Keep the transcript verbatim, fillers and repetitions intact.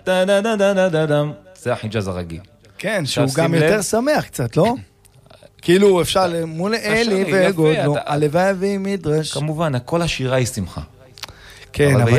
זה החיג'אז הרגיל. כן, שהוא גם יותר שמח קצת, לא? כאילו אפשר מול אלי וגודלו, הלוואי והיא מדרש. כמובן, כל השירה היא שמחה. כן, אבל